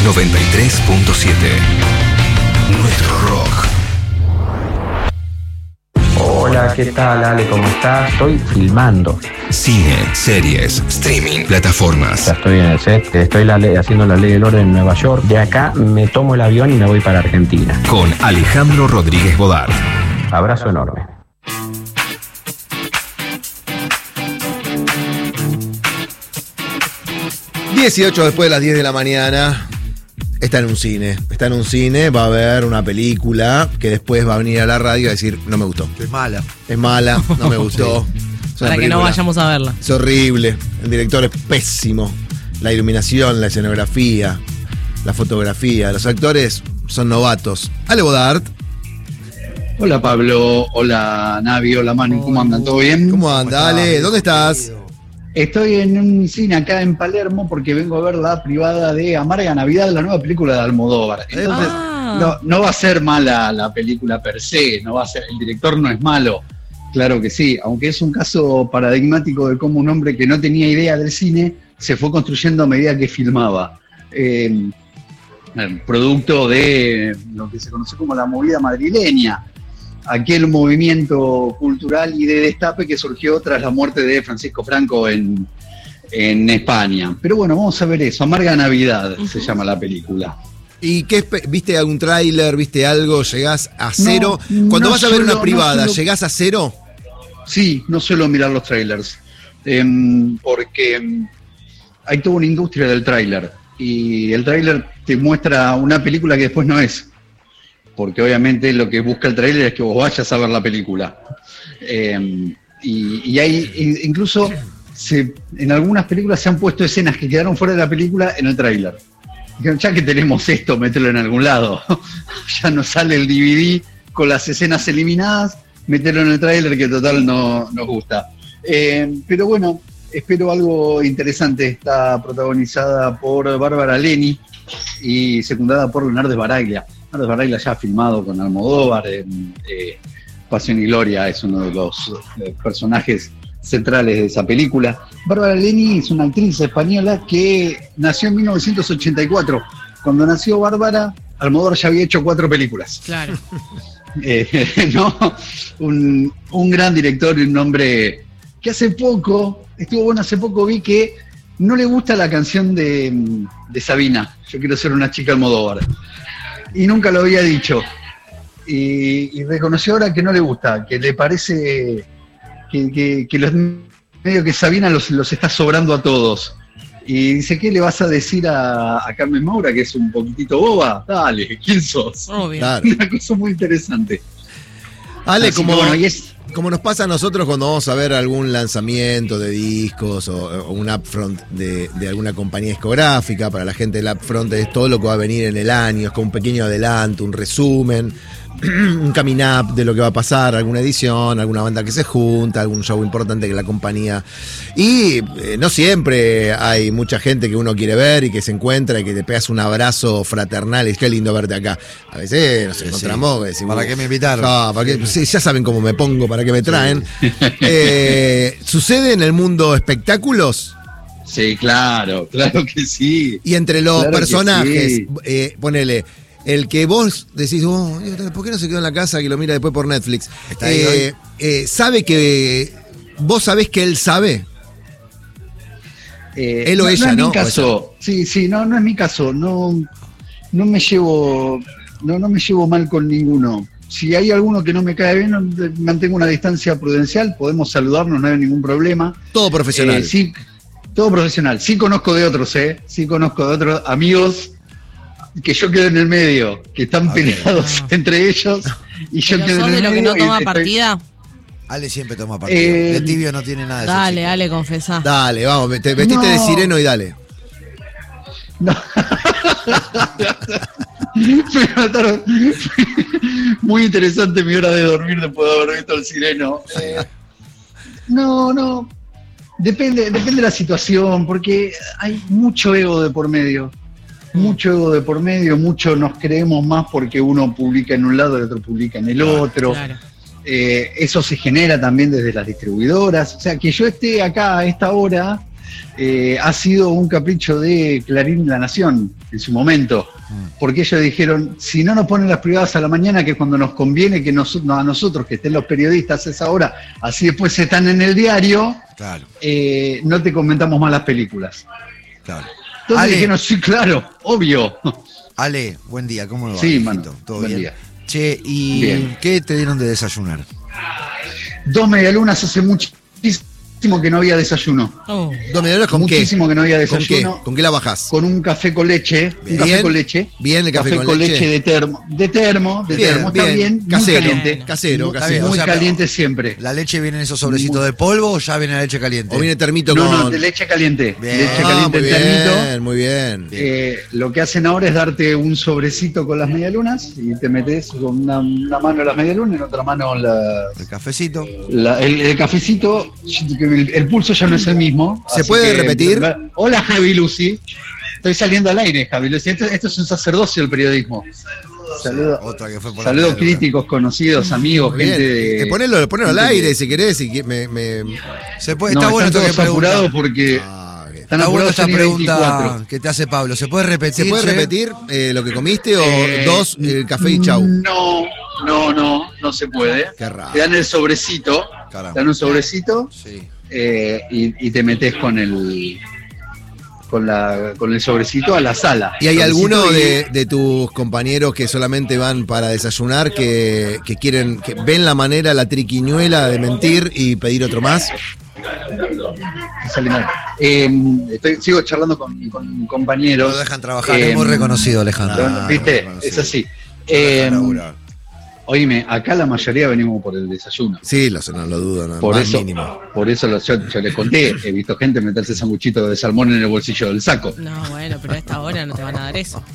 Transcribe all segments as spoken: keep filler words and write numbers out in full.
noventa y tres punto siete. Nuestro rock. Hola, ¿qué tal, Ale? ¿Cómo estás? Estoy filmando. Cine, series, streaming, plataformas. Ya estoy en el set, estoy la ley, haciendo la ley del orden en Nueva York. De acá me tomo el avión y me voy para Argentina. Con Alejandro Rodríguez Bodart. Abrazo enorme. dieciocho después de las diez de la mañana. Está en un cine, está en un cine, va a ver una película que después va a venir a la radio a decir, no me gustó. Es mala. Es mala, no me gustó. Es una Para que no película. vayamos a verla. Es horrible, el director es pésimo. La iluminación, la escenografía, la fotografía, los actores son novatos. Ale Bodart. Hola Pablo, hola Navi, hola Manu, ¿cómo andan? ¿Todo bien? ¿Cómo anda, Ale? ¿Dónde estás? Estoy en un cine acá en Palermo porque vengo a ver la privada de Amarga Navidad, la nueva película de Almodóvar. Entonces, Ah. no, no va a ser mala la película per se, no va a ser, el director no es malo, claro que sí, aunque es un caso paradigmático de cómo un hombre que no tenía idea del cine se fue construyendo a medida que filmaba. Eh, el producto de lo que se conoce como la movida madrileña, aquel movimiento cultural y de destape que surgió tras la muerte de Francisco Franco en, en España. Pero bueno, vamos a ver eso. Amarga Navidad uh-huh. se llama la película. ¿Y qué viste algún tráiler? ¿Viste algo? ¿Llegás a cero? No, Cuando no vas a ver suelo, una privada, no suelo, ¿llegás a cero? Sí, no suelo mirar los trailers. Eh, porque eh, hay toda una industria del tráiler. Y el tráiler te muestra una película que después no es. Porque obviamente lo que busca el tráiler es que vos vayas a ver la película. Eh, y, y hay, incluso, se, en algunas películas se han puesto escenas que quedaron fuera de la película en el tráiler. Ya que tenemos esto, mételo en algún lado. Ya nos sale el D V D con las escenas eliminadas, mételo en el tráiler que total no nos gusta. Eh, pero bueno, espero algo interesante. Está protagonizada por Bárbara Leni y secundada por Leonardo Sbaraglia. Leonardo Sbaraglia ya ha filmado con Almodóvar, en eh, Pasión y Gloria, es uno de los eh, personajes centrales de esa película. Bárbara Leni es una actriz española que nació en mil novecientos ochenta y cuatro. Cuando nació Bárbara, Almodóvar ya había hecho cuatro películas. Claro. Eh, ¿no? un, un gran director y un hombre que hace poco, estuvo bueno, hace poco vi que no le gusta la canción de, de Sabina, Yo quiero ser una chica Almodóvar. Y nunca lo había dicho. Y, y reconoció ahora que no le gusta, que le parece que, que, que los medio que Sabina los, los está sobrando a todos. Y dice, ¿qué le vas a decir a, a Carmen Maura, que es un poquitito boba? Dale, ¿quién sos? Obvio. Claro. Una cosa muy interesante. Ale, Así como, que bueno, y es, como nos pasa a nosotros cuando vamos a ver algún lanzamiento de discos o, o un upfront de, de alguna compañía discográfica, para la gente del upfront es todo lo que va a venir en el año, es como un pequeño adelanto, un resumen, un coming up de lo que va a pasar, alguna edición, alguna banda que se junta, algún show importante que la compañía. Y eh, no siempre hay mucha gente que uno quiere ver y que se encuentra y que te pegas un abrazo fraternal y es que lindo verte acá. A veces nos Sí, encontramos. sí. Decimos, ¿Para qué me invitaron? No, para qué, sí, ya saben cómo me pongo, para qué me traen. Sí. Eh, ¿Sucede en el mundo espectáculos? sí, claro, claro que sí. Y entre los Claro que personajes, sí. eh, ponele, el que vos decís, oh, ¿por qué no se quedó en la casa que lo mira después por Netflix? Está ahí Eh, eh, ¿Sabe que vos sabés que él sabe? Eh, Él o no, ella, no es ¿no? mi caso. Sí, sí, no, no es mi caso. No, no me llevo, no, no me llevo mal con ninguno. Si hay alguno que no me cae bien, no, mantengo una distancia prudencial, podemos saludarnos, no hay ningún problema. Todo profesional. Eh, sí, todo profesional. Sí conozco de otros, ¿eh? Sí conozco de otros amigos que yo quedo en el medio, que están Okay. peleados Ah. entre ellos y yo ¿Pero quedo sos en el de los que medio no y toma estoy- partida? Ale siempre toma partido. Eh, de tibio no tiene nada de eso. Dale, chico. dale, confesá. Dale, vamos, te vestiste No. de sireno y dale. No. Me mataron. Muy interesante mi hora de dormir después de haber visto el sireno. Eh, no, no. Depende, depende de la situación, porque hay mucho ego de por medio. Mucho ego de por medio, mucho nos creemos más porque uno publica en un lado y el otro publica en el otro. Claro. Eh, eso se genera también desde las distribuidoras. O sea, que yo esté acá a esta hora eh, ha sido un capricho de Clarín La Nación en su momento, porque ellos dijeron, si no nos ponen las privadas a la mañana, que es cuando nos conviene que nos, no, a nosotros, que estén los periodistas a esa hora, así después están en el diario, Claro, eh, no te comentamos más las películas. claro. Entonces Ale, dijeron, sí, claro, obvio. Ale, buen día, ¿cómo va? Sí, viejito? mano, ¿Todo buen bien? día. Che, ¿y Bien. qué te dieron de desayunar? Dos medialunas hace muchísimo que no había desayuno. Oh. ¿Dos medialunas con qué? Muchísimo que no había ¿Con qué? desayuno. ¿Con qué la bajás? Con un café con leche. Bien. Un café con leche. Bien el café con leche. de termo. De termo, de Bien, termo. Está bien. bien. Muy Casero, caliente. casero, Muy, casero. muy O sea, caliente siempre. ¿La leche viene en esos sobrecitos de polvo o ya viene la leche caliente? ¿O viene termito No, con...? no, de leche caliente. Bien. Leche Ah, caliente muy en termito. bien, muy bien. Eh, lo que hacen ahora es darte un sobrecito con las medialunas y te metes con una, una mano las medialunas y en otra mano la, El cafecito. la- el, el cafecito. El, el pulso ya no es el mismo. ¿Se así puede que- repetir? Hola, Javi Lucy. Estoy saliendo al aire, Javi Lucy. Esto, esto es un sacerdocio del periodismo. Saludos Otra que fue por la saludos medialuna. críticos, conocidos, amigos, Muy bien. gente de. Eh, ponelo, ponelo al gente aire que- si querés. Si que- me, me... Se puede, No, está bueno están esto que todos apurados pregunta. porque Ah, bien. están Está bueno apurados esta en I pregunta veinticuatro. que te hace Pablo. ¿Se puede repetir? ¿Se puede che? repetir eh, lo que comiste o Eh, dos, el café y chau? No, no, no, no se puede. Qué raro. Te dan el sobrecito, Caramba. te dan un sobrecito Sí. eh, y, y te metes con el con la con el sobrecito a la sala. ¿Y hay Sobrecito alguno y- de, de tus compañeros que solamente van para desayunar que, que quieren, que ven la manera, la triquiñuela de mentir y pedir otro más? sale mal. Eh, estoy, sigo charlando con, con compañeros. Lo dejan trabajar, Eh, es muy reconocido, Alejandro. Lo- ¿Viste? reconocido. Es así. Lo Eh, dejan laburar. oíme, acá la mayoría venimos por el desayuno. Sí, lo, no lo dudo, no, Por más eso, mínimo. por eso lo- yo, yo les conté, he visto gente meterse sanguchito de salmón en el bolsillo del saco. No, bueno, pero a esta hora no te van a dar eso.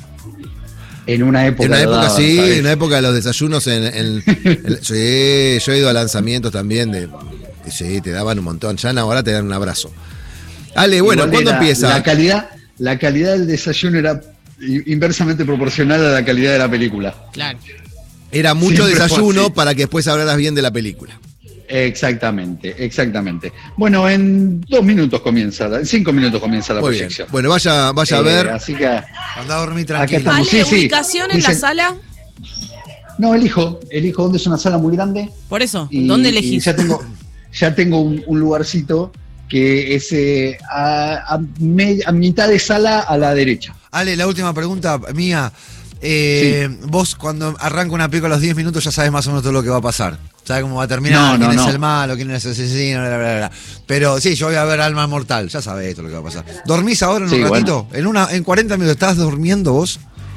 En una época. En una lo época daban, sí, ¿sabes? en una época de los desayunos en, en- en- sí, yo he ido a lanzamientos también de sí, te daban un montón, ya ahora te dan un abrazo. Ale, bueno, Igual ¿cuándo era- empieza? La calidad, la calidad del desayuno era inversamente proporcional a la calidad de la película. Claro. Era mucho Siempre fue desayuno así. para que después hablaras bien de la película. Exactamente, exactamente. Bueno, en dos minutos comienza, en cinco minutos comienza la Muy bien. proyección. Bueno, vaya, vaya a Eh, ver. Así que Andá a dormir Acá tranquilo. estamos. ¿Vale Sí, sí. ubicación en la Dicen- sala? no, elijo, elijo dónde es una sala muy grande. Por eso, Y, ¿dónde y elegís? ya tengo, ya tengo un, un lugarcito que es eh, a, a me- a mitad de sala a la derecha. Ale, la última pregunta mía. Eh, Vos cuando arranca una película a los diez minutos ya sabes más o menos todo lo que va a pasar. Sabes cómo va a terminar, No, quién no, es no. el malo, quién es el asesino, bla, bla, bla. Pero sí, yo voy a ver Alma Mortal, ya sabes todo lo que va a pasar. ¿Dormís ahora en Sí, un bueno. ratito? En una, en cuarenta minutos, ¿estás durmiendo vos?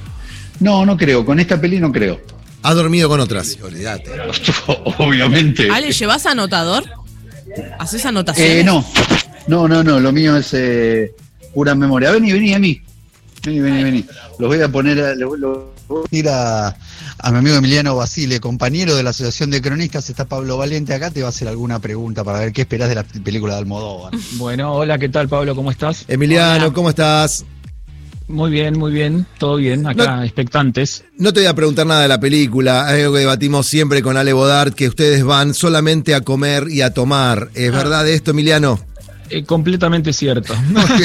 No, no creo, con esta peli no creo. Has dormido con otras. Olvídate. Obviamente. Ale, ¿llevas anotador? ¿Haces anotaciones? Eh, no, no, no, no, lo mío es eh, pura memoria. Vení, vení a mí. Vení, vení, vení. Los voy a poner, a, lo, lo- voy a ir a, a mi amigo Emiliano Basile, compañero de la Asociación de Cronistas. Está Pablo Valente acá, te va a hacer alguna pregunta para ver qué esperás de la película de Almodóvar. Bueno, hola, ¿qué tal, Pablo? ¿Cómo estás? Emiliano, Hola. ¿cómo estás? Muy bien, muy bien, todo bien, acá No- expectantes. No te voy a preguntar nada de la película, es algo que debatimos siempre con Ale Bodart, que ustedes van solamente a comer y a tomar. ¿Es verdad esto, Emiliano? Eh, completamente cierto.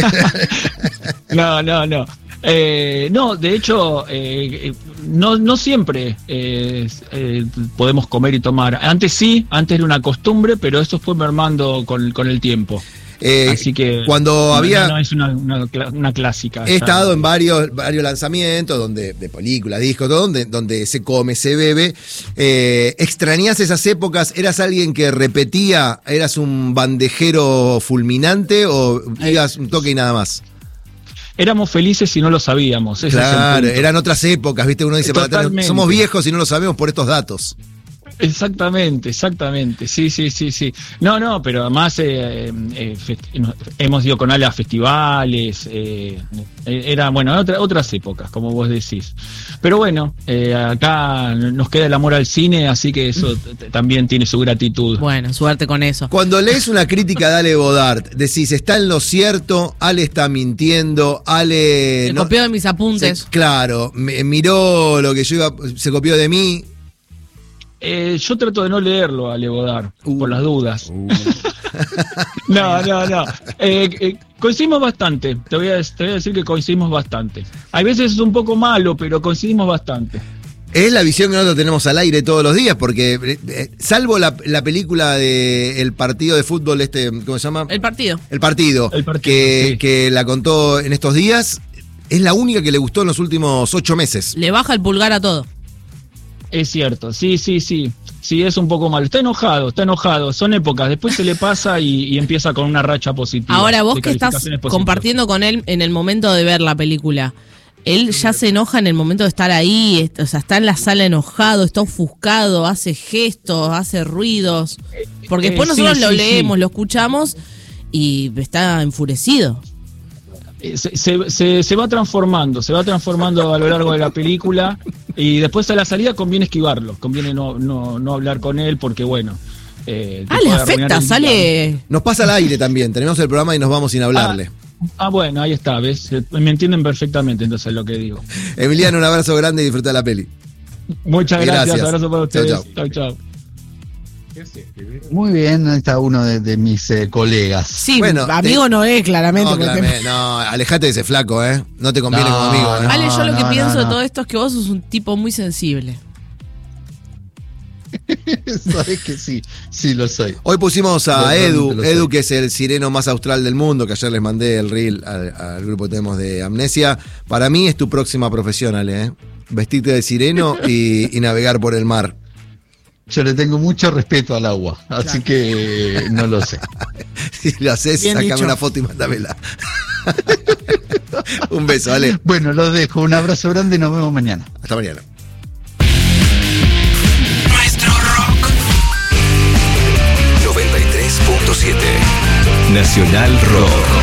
no, no, no. Eh, no, de hecho, eh, eh, no, no siempre eh, eh, podemos comer y tomar. Antes sí, antes era una costumbre, pero eso fue mermando con, con el tiempo. Eh, Así que cuando no, había... no, no, es una, una cla- una clásica. He ya. estado en varios, varios lanzamientos donde, de películas, discos, todo, donde, donde se come, se bebe. Eh, ¿Extrañás esas épocas? ¿Eras alguien que repetía? ¿Eras un bandejero fulminante o ibas un toque y nada más? Éramos felices y no lo sabíamos. Ese es el Claro, punto. eran otras épocas, ¿viste? Uno dice, para tener- Totalmente. somos viejos y no lo sabemos por estos datos. Exactamente, exactamente, sí, sí, sí, sí. No, no, pero además eh, eh, festi- no, hemos ido con Ale a festivales, eh, eh, era, bueno, otra, otras épocas, como vos decís. Pero bueno, eh, acá nos queda el amor al cine, así que eso t- t- también tiene su gratitud. Bueno, suerte con eso. Cuando lees una crítica de Ale Bodart, decís, está en lo cierto, Ale está mintiendo, Ale... Se no- copió de mis apuntes. se- claro, me- miró lo que yo iba, se copió de mí. Eh, yo trato de no leerlo a Ale Godard, Uh. por las dudas. No, no, no. Eh, eh, coincidimos bastante. Te voy, a, te voy a decir que coincidimos bastante. Hay veces es un poco malo, pero coincidimos bastante. Es la visión que nosotros tenemos al aire todos los días, porque eh, salvo la, la película de el partido de fútbol, este, ¿cómo se llama? El partido. El partido, El partido, que, sí. que la contó en estos días, es la única que le gustó en los últimos ocho meses. Le baja el pulgar a todo. Es cierto, sí, sí, sí. Sí, es un poco malo. Está enojado, está enojado. Son épocas. Después se le pasa y, y empieza con una racha positiva. Ahora, vos de que estás calificaciones positivas. compartiendo con él en el momento de ver la película, él ya se enoja en el momento de estar ahí, est- o sea, está en la sala enojado, está ofuscado, hace gestos, hace ruidos. Porque Eh, después sí, nosotros lo sí, leemos, sí. lo escuchamos y está enfurecido. Eh, Se, se, se, se va transformando, se va transformando a lo largo de la película y después a la salida conviene esquivarlo, conviene no, no, no hablar con él porque bueno. Eh, te Ah, le puede arruinar afecta, el día. sale... Nos pasa al aire también, tenemos el programa y nos vamos sin hablarle. Ah, bueno, ahí está, ¿ves? Eh, Me entienden perfectamente entonces lo que digo. Emiliano, un abrazo grande y disfruta la peli. Muchas gracias, Gracias. abrazo para Chau, ustedes. chau. Chau, chau. Muy bien, ahí está uno de, de mis eh, colegas. Sí, Bueno, amigo te- no es, claramente. No, porque- claramente, no, alejate de ese flaco, ¿eh? No te conviene No, como amigo, ¿eh? no. Ale, yo lo que no, pienso no, de no. todo esto es que vos sos un tipo muy sensible. Sabés que sí, sí lo soy. Hoy pusimos a Realmente Edu, lo Edu soy. que es el sireno más austral del mundo, que ayer les mandé el reel al, al grupo que tenemos de Amnesia. Para mí es tu próxima profesión, Ale, ¿eh? Vestirte de sireno y, y navegar por el mar. Yo le tengo mucho respeto al agua, así que no lo sé. Si lo haces, Bien sacame dicho. una foto y mándamela. Un beso, Ale. Bueno, los dejo. Un abrazo grande y nos vemos mañana. Hasta mañana. Nuestro rock. noventa y tres punto siete Nacional Rock.